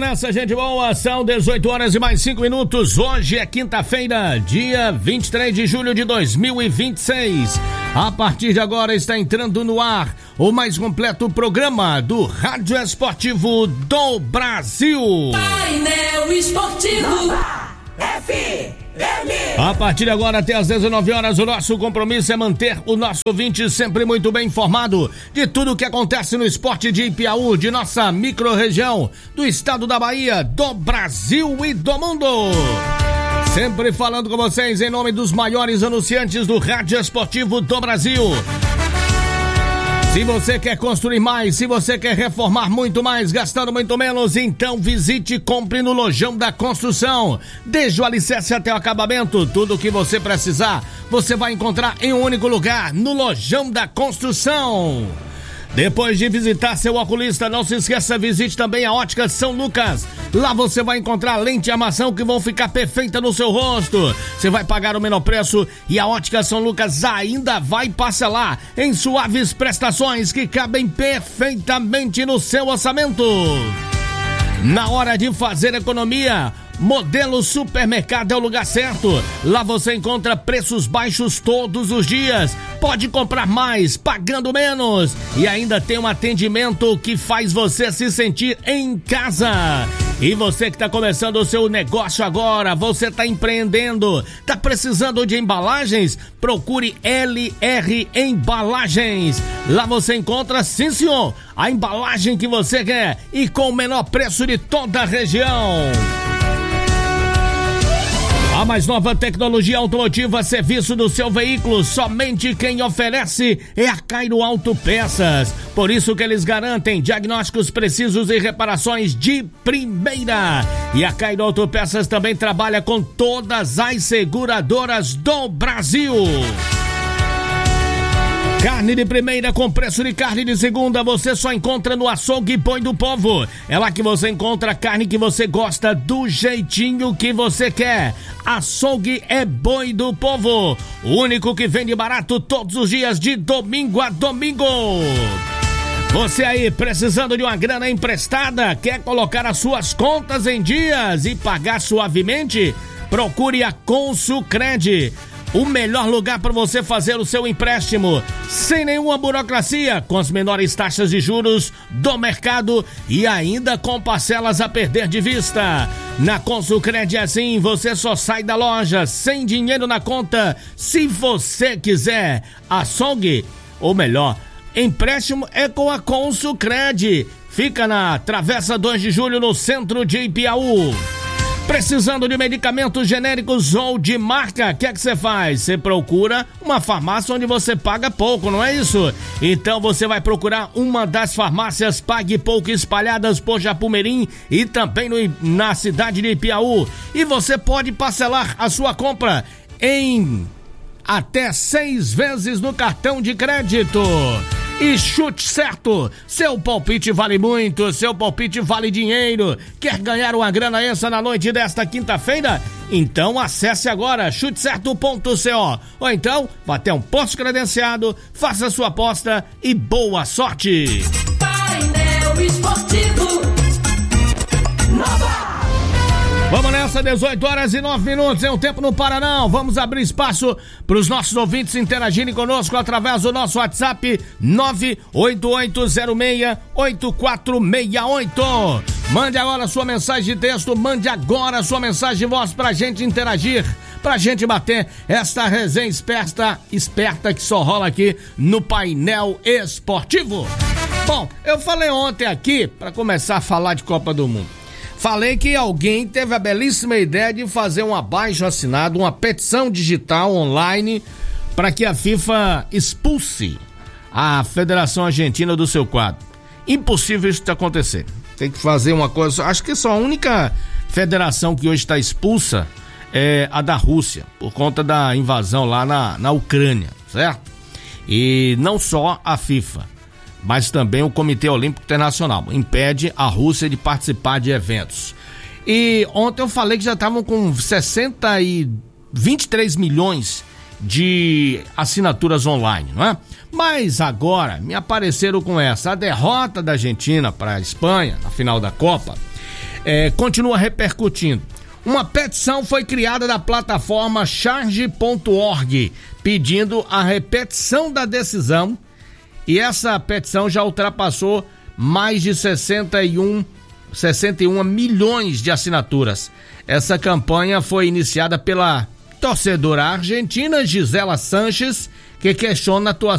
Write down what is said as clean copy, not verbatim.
nessa, gente boa, são 18 horas e mais 5 minutos. Hoje é quinta-feira, dia 23 de julho de 2026. A partir de agora está entrando no ar o mais completo programa do Rádio Esportivo do Brasil. Painel Esportivo FM. A partir de agora até às 19 horas, o nosso compromisso é manter o nosso ouvinte sempre muito bem informado de tudo o que acontece no esporte de Ipiaú, de nossa micro-região, do estado da Bahia, do Brasil e do mundo. Sempre falando com vocês em nome dos maiores anunciantes do Rádio Esportivo do Brasil. Se você quer construir mais, se você quer reformar muito mais, gastando muito menos, então visite e compre no Lojão da Construção. Desde o alicerce até o acabamento, tudo o que você precisar, você vai encontrar em um único lugar, no Lojão da Construção. Depois de visitar seu oculista, não se esqueça, visite também a Ótica São Lucas. Lá você vai encontrar lente e armação que vão ficar perfeita no seu rosto. Você vai pagar o menor preço e a Ótica São Lucas ainda vai parcelar em suaves prestações que cabem perfeitamente no seu orçamento. Na hora de fazer economia, Modelo Supermercado é o lugar certo. Lá você encontra preços baixos todos os dias. Pode comprar mais, pagando menos. E ainda tem um atendimento que faz você se sentir em casa. E você que está começando o seu negócio agora, você está empreendendo, está precisando de embalagens? Procure LR Embalagens. Lá você encontra, sim senhor, a embalagem que você quer e com o menor preço de toda a região. A mais nova tecnologia automotiva a serviço do seu veículo, somente quem oferece é a Cairo Autopeças. Por isso que eles garantem diagnósticos precisos e reparações de primeira. E a Cairo Autopeças também trabalha com todas as seguradoras do Brasil. Carne de primeira com preço de carne de segunda, você só encontra no Açougue Boi do Povo. É lá que você encontra a carne que você gosta do jeitinho que você quer. Açougue é Boi do Povo, o único que vende barato todos os dias de domingo a domingo. Você aí precisando de uma grana emprestada, quer colocar as suas contas em dias e pagar suavemente? Procure a Consulcred. O melhor lugar para você fazer o seu empréstimo, sem nenhuma burocracia, com as menores taxas de juros do mercado e ainda com parcelas a perder de vista. Na Consulcred é assim, você só sai da loja sem dinheiro na conta, se você quiser. Açougue, ou melhor, empréstimo é com a Consulcred. Fica na Travessa 2 de Julho, no centro de Ipiaú. Precisando de medicamentos genéricos ou de marca, o que é que você faz? Você procura uma farmácia onde você paga pouco, não é isso? Então você vai procurar uma das farmácias Pague Pouco espalhadas por Japumirim e também na cidade de Ipiaú. E você pode parcelar a sua compra em até 6 vezes no cartão de crédito. E chute certo, seu palpite vale muito, seu palpite vale dinheiro. Quer ganhar uma grana extra na noite desta quinta-feira? Então acesse agora chutecerto.co ou então vá até um posto credenciado, faça sua aposta e boa sorte. Painel Esportivo Nova. Vamos nessa, 18 horas e 9 minutos, o tempo não para não. Vamos abrir espaço para os nossos ouvintes interagirem conosco através do nosso WhatsApp 988068468. Mande agora sua mensagem de texto, mande agora sua mensagem de voz pra gente interagir, pra gente bater esta resenha esperta que só rola aqui no Painel Esportivo. Bom, eu falei ontem aqui, pra começar a falar de Copa do Mundo, falei que alguém teve a belíssima ideia de fazer um abaixo-assinado, uma petição digital online para que a FIFA expulse a Federação Argentina do seu quadro. Impossível isso acontecer. Tem que fazer uma coisa. Acho que só a única federação que hoje está expulsa é a da Rússia, por conta da invasão lá na Ucrânia, certo? E não só a FIFA, mas também o Comitê Olímpico Internacional impede a Rússia de participar de eventos. E ontem eu falei que já estavam com 23 milhões de assinaturas online, não é? Mas agora me apareceram com essa, a derrota da Argentina para a Espanha na final da Copa continua repercutindo. Uma petição foi criada da plataforma Charge.org, pedindo a repetição da decisão, e essa petição já ultrapassou mais de 61 milhões de assinaturas. Essa campanha foi iniciada pela torcedora argentina Gisela Sanches, que questiona a atuação